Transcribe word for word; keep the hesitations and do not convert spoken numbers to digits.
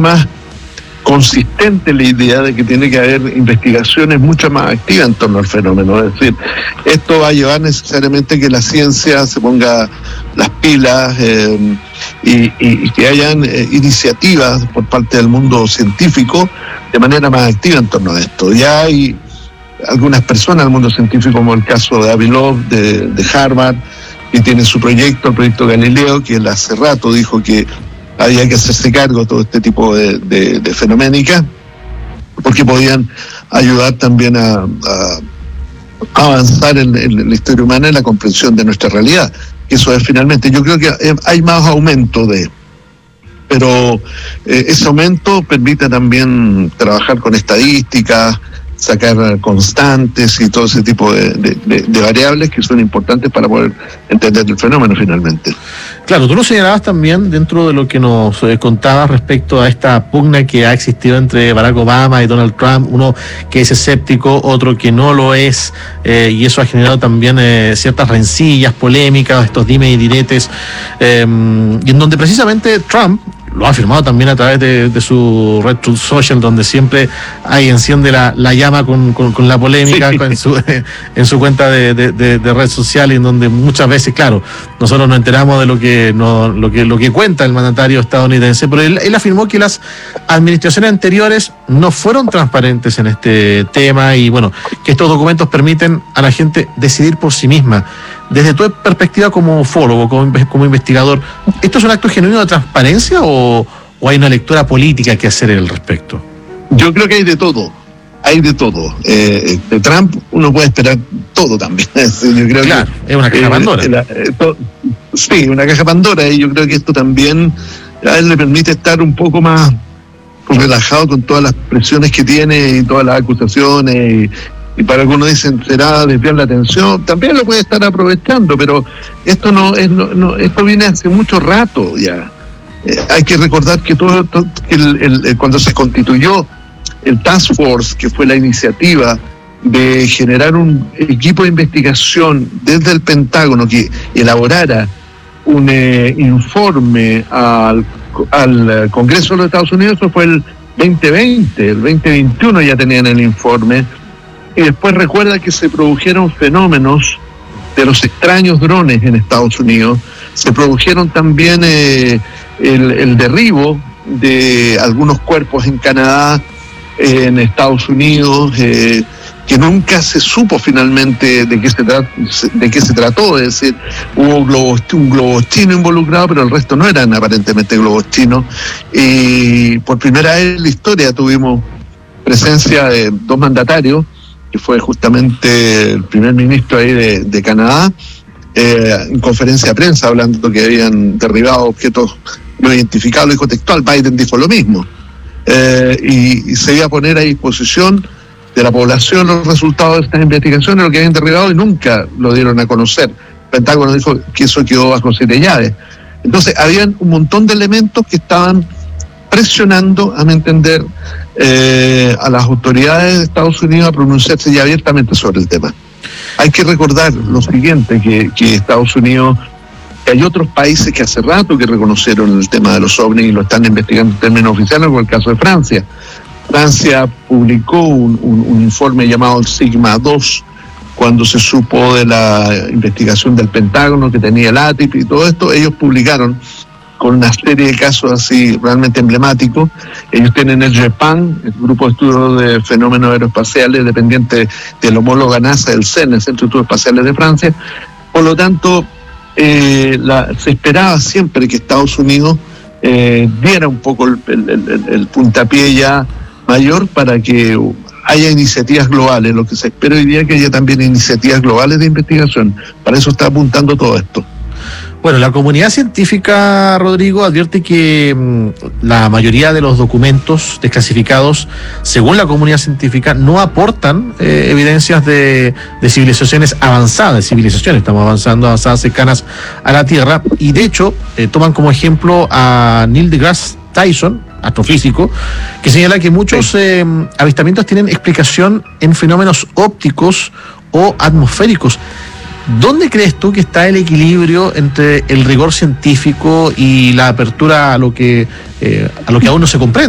más consistente la idea de que tiene que haber investigaciones mucho más activas en torno al fenómeno. Es decir, esto va a llevar necesariamente que la ciencia se ponga las pilas eh, y, y, y que hayan eh, iniciativas por parte del mundo científico de manera más activa en torno a esto. Ya hay algunas personas del mundo científico, como el caso de Avilov de, de Harvard, que tiene su proyecto, el proyecto Galileo, que él hace rato dijo que había que hacerse cargo de todo este tipo de, de, de fenoménica, porque podían ayudar también a, a avanzar en, en la historia humana, en la comprensión de nuestra realidad. Eso es finalmente, yo creo que hay más aumento de, pero eh, ese aumento permite también trabajar con estadísticas, sacar constantes y todo ese tipo de, de, de, de variables que son importantes para poder entender el fenómeno finalmente. Claro, tú lo señalabas también dentro de lo que nos eh, contabas respecto a esta pugna que ha existido entre Barack Obama y Donald Trump, uno que es escéptico, otro que no lo es, eh, y eso ha generado también eh, ciertas rencillas, polémicas, estos dime y diretes, eh, y en donde precisamente Trump lo ha afirmado también a través de, de su red social, donde siempre hay enciende la, la llama con, con, con la polémica, sí, en su en su cuenta de, de, de, de red social, y en donde muchas veces, claro, nosotros nos enteramos de lo que no, lo que lo que cuenta el mandatario estadounidense, pero él, él afirmó que las administraciones anteriores no fueron transparentes en este tema, y bueno, que estos documentos permiten a la gente decidir por sí misma. Desde tu perspectiva como ufólogo, como, como investigador, ¿esto es un acto genuino de transparencia o, o hay una lectura política que hacer al respecto? Yo creo que hay de todo, hay de todo. Eh, de Trump uno puede esperar todo también. Yo creo claro, que, es una caja eh, Pandora. La, eh, to, sí, una caja Pandora, y yo creo que esto también a él le permite estar un poco más relajado con todas las presiones que tiene y todas las acusaciones, y, y para algunos dicen será desviar la atención, también lo puede estar aprovechando, pero esto no es no, no esto viene hace mucho rato ya. Eh, hay que recordar que todo, todo el, el, el, cuando se constituyó el Task Force, que fue la iniciativa de generar un equipo de investigación desde el Pentágono que elaborara un eh, informe al, al Congreso de los Estados Unidos, eso fue el veinte veinte, el veinte veintiuno ya tenían el informe. Y después recuerda que se produjeron fenómenos de los extraños drones en Estados Unidos, se produjeron también eh, el, el derribo de algunos cuerpos en Canadá, eh, en Estados Unidos, eh, que nunca se supo finalmente de qué se, tra- de qué se trató, es decir, hubo globos, un globo chino involucrado, pero el resto no eran aparentemente globos chinos, y por primera vez en la historia tuvimos presencia de dos mandatarios, que fue justamente el primer ministro ahí de, de Canadá, eh, en conferencia de prensa hablando que habían derribado objetos no identificados, lo dijo textual. Biden dijo lo mismo, eh, y, y se iba a poner a disposición de la población los resultados de estas investigaciones, lo que habían derribado, y nunca lo dieron a conocer. El Pentágono dijo que eso quedó bajo siete llaves. Entonces habían un montón de elementos que estaban presionando, a mi entender, eh, a las autoridades de Estados Unidos a pronunciarse ya abiertamente sobre el tema. Hay que recordar lo siguiente, que, que Estados Unidos, que hay otros países que hace rato que reconocieron el tema de los ovnis y lo están investigando en términos oficiales, como el caso de Francia. Francia publicó un, un, un informe llamado el Sigma dos, cuando se supo de la investigación del Pentágono que tenía el A T I P y todo esto. Ellos publicaron con una serie de casos así realmente emblemáticos. Ellos tienen el GEPAN, el Grupo de Estudios de Fenómenos Aeroespaciales, dependiente del homóloga NASA, del C E N, el Centro de Estudios Espaciales de Francia. Por lo tanto, eh, la, se esperaba siempre que Estados Unidos eh, diera un poco el, el, el, el puntapié ya mayor para que haya iniciativas globales. Lo que se espera hoy día es que haya también iniciativas globales de investigación. Para eso está apuntando todo esto. Bueno, la comunidad científica, Rodrigo, advierte que mmm, la mayoría de los documentos desclasificados, según la comunidad científica, no aportan eh, evidencias de, de civilizaciones avanzadas, civilizaciones, estamos avanzando, avanzadas cercanas a la Tierra, y de hecho eh, toman como ejemplo a Neil deGrasse Tyson, astrofísico, que señala que muchos eh, avistamientos tienen explicación en fenómenos ópticos o atmosféricos. ¿Dónde crees tú que está el equilibrio entre el rigor científico y la apertura a lo que eh, a lo que aún no se comprende?